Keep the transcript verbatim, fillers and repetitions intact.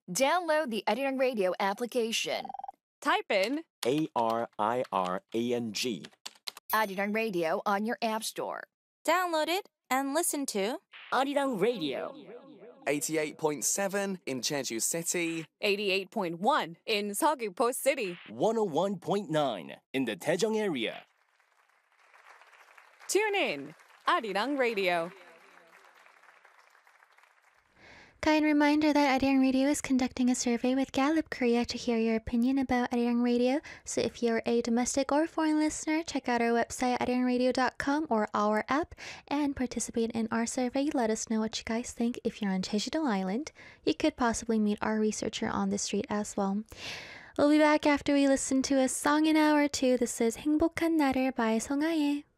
Download the Arirang Radio application. Type in A R I R A N G. Arirang Radio on your app store. Download it and listen to Arirang Radio. eighty-eight point seven in Jeju City. eighty-eight point one in Seogwipo City. one oh one point nine in the Daejeong area. Tune in, Arirang Radio. Kind reminder that Arirang Radio is conducting a survey with Gallup Korea to hear your opinion about Arirang Radio. So if you're a domestic or foreign listener, check out our website arirang radio dot com or our app and participate in our survey. Let us know what you guys think. If you're on Jeju-do Island, you could possibly meet our researcher on the street as well. We'll be back after we listen to a song in hour two. This is 행복한 나를 by Song Aye.